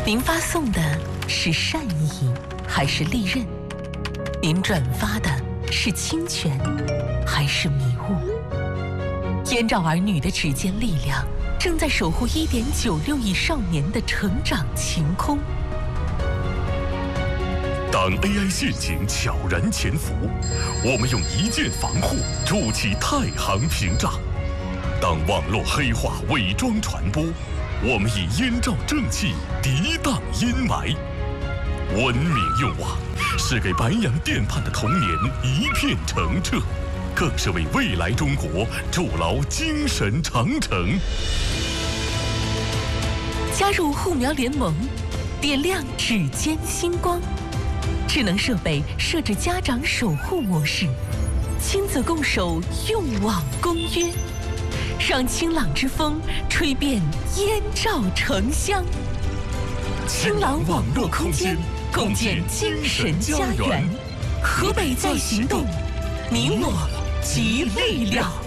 您发送的是善意还是利刃？您转发的是侵权还是迷雾？燕赵儿女的指尖力量正在守护1.96亿少年的成长晴空。 当 AI 陷阱悄然潜伏，我们用一键防护筑起太行屏障；当网络黑化伪装传播，我们以燕赵正气涤荡阴霾。文明用网是给白洋淀畔的童年一片澄澈，更是为未来中国筑牢精神长城。 加入护苗联盟，点亮指尖星光。智能设备设置家长守护模式，亲子共守用网公约，让清朗之风吹遍燕赵城乡。清朗网络空间，共建精神家园。河北在行动，你我集力量。